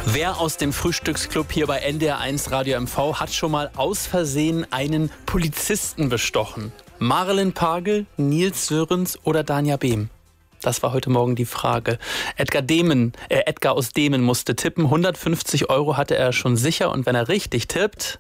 Wer aus dem Frühstücksclub hier bei NDR1 Radio MV hat schon mal aus Versehen einen Polizisten bestochen? Marilyn Pagel, Nils Sörens oder Danja Behm? Das war heute Morgen die Frage. Edgar aus Demen musste tippen. 150 € hatte er schon sicher. Und wenn er richtig tippt,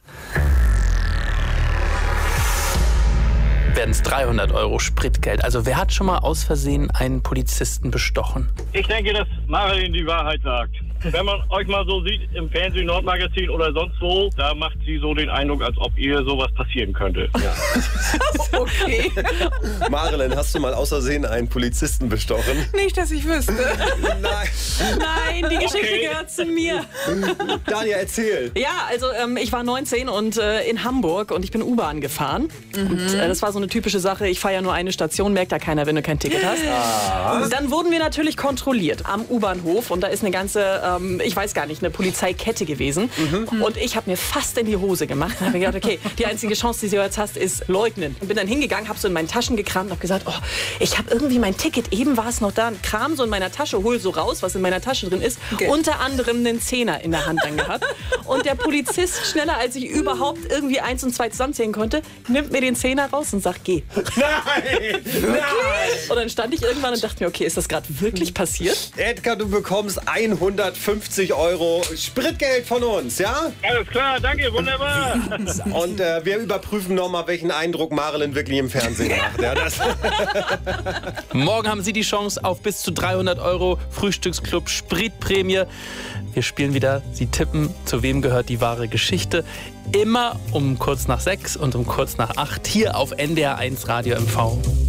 werden es 300 € Spritgeld. Also wer hat schon mal aus Versehen einen Polizisten bestochen? Ich denke, dass Marilyn die Wahrheit sagt. Wenn man euch mal so sieht im Fernsehen, Nordmagazin oder sonst wo, da macht sie so den Eindruck, als ob ihr sowas passieren könnte. Ja. Okay. Marilyn, hast du mal aus Versehen einen Polizisten bestochen? Nicht, dass ich wüsste. Nein. Nein, die Geschichte gehört zu mir. Danja, erzähl. Ja, also ich war 19 und in Hamburg und ich bin U-Bahn gefahren. Und das war so eine typische Sache, ich fahre ja nur eine Station, merkt da keiner, wenn du kein Ticket hast. Und dann wurden wir natürlich kontrolliert am U-Bahnhof und da ist eine ganze, ich weiß gar nicht, eine Polizeikette gewesen. Und ich habe mir fast in die Hose gemacht und habe mir gedacht, okay, die einzige Chance, die du jetzt hast, ist leugnen. Und bin dann hingegangen, habe so in meinen Taschen gekramt und habe gesagt, oh, ich habe irgendwie mein Ticket, eben war es noch da, kram so in meiner Tasche, hol so raus, was in meiner Tasche drin ist, unter anderem einen Zehner in der Hand dann gehabt. Und der Polizist, schneller als ich überhaupt irgendwie 1 und 2 zusammenzählen konnte, nimmt mir den Zehner raus und sagt, geh. Nein! Nein! Und dann stand ich irgendwann und dachte mir, okay, ist das gerade wirklich passiert? Edgar, du bekommst 150 € Spritgeld von uns, ja? Alles klar, danke, wunderbar. Und wir überprüfen nochmal, welchen Eindruck Marilyn wirklich im Fernsehen macht. Ja, Morgen haben Sie die Chance auf bis zu 300 € Frühstücksclub Spritprämie. Wir spielen wieder Sie tippen, zu wem gehört die wahre Geschichte. Immer um kurz nach 6 und um kurz nach 8 hier auf NDR1 Radio MV.